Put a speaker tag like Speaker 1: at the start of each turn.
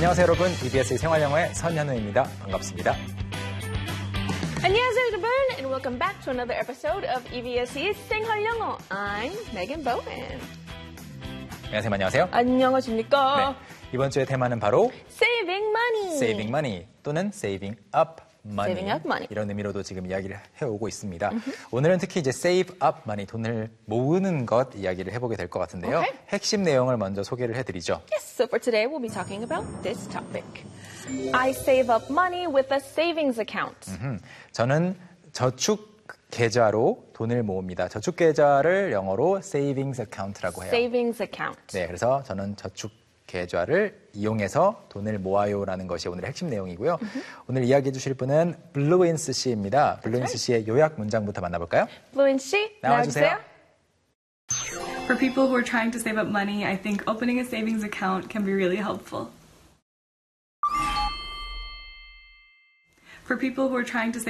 Speaker 1: 안녕하세요 여러분. EBS의 생활영어의 선현우입니다. 반갑습니다.
Speaker 2: 안녕하세요 여러분, and welcome back to another episode of EBS의 생활영어. I'm Megan Bowen.
Speaker 1: 안녕하세요.
Speaker 2: 안녕하십니까?
Speaker 1: 네, 이번 주의 테마는 바로
Speaker 2: Saving money.
Speaker 1: Saving money 또는 Saving up money.
Speaker 2: Saving up money.
Speaker 1: 이런 의미로도 지금 이야기를 해오고 있습니다. 오늘은 특히 이제 Save up money, 돈을 모으는 것 이야기를 해보게 될 것 같은데요.
Speaker 2: Okay.
Speaker 1: 핵심 내용을 먼저 소개를 해드리죠.
Speaker 2: Yes, so for today we'll be talking about this topic. I save up money with a savings account.
Speaker 1: 저는 저축 계좌로 돈을 모읍니다. 저축 계좌를 영어로 savings account라고 해요.
Speaker 2: Savings account.
Speaker 1: 네, 그래서 저는 저축 계좌를 이용해서 돈을 모아요라는 것이 오늘의 핵심 내용이고요. 오늘 이야기해 주실 분은 블루인스 씨입니다. 블루인스 씨의 요약 문장부터 만나볼까요?
Speaker 2: Fluent 씨,
Speaker 1: 나와주세요.
Speaker 3: For people who are trying to save up money, I think opening a savings account can be really helpful. For people who are trying to save